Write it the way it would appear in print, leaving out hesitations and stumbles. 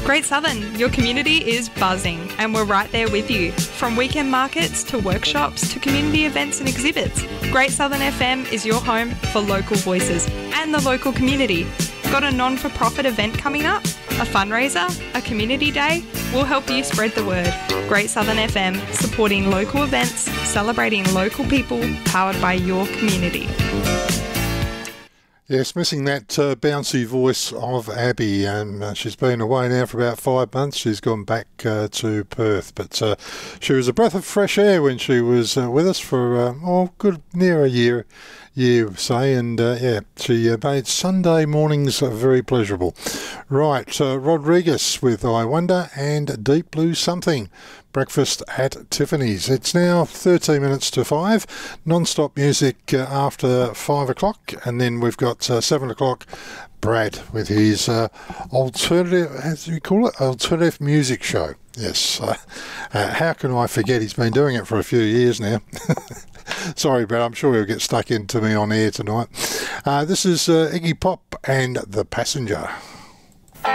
Great Southern, your community is buzzing and we're right there with you. From weekend markets to workshops to community events and exhibits, Great Southern FM is your home for local voices and the local community. Got a non-for-profit event coming up? A fundraiser? A community day? We'll help you spread the word. Great Southern FM, supporting local events, celebrating local people, powered by your community. Yes, missing that bouncy voice of Abby. She's been away now for about 5 months. She's gone back to Perth. But she was a breath of fresh air when she was with us for, good near a year, say. And, she made Sunday mornings very pleasurable. Right, Rodriguez with I Wonder and Deep Blue Something. Breakfast at Tiffany's. It's now 13 minutes to 5. Non-stop music after 5 o'clock. And then we've got 7 o'clock, Brad with his alternative, as do you call it? Alternative music show. Yes. How can I forget? He's been doing it for a few years now. Sorry, Brad. I'm sure he'll get stuck into me on air tonight. This is Iggy Pop and The Passenger.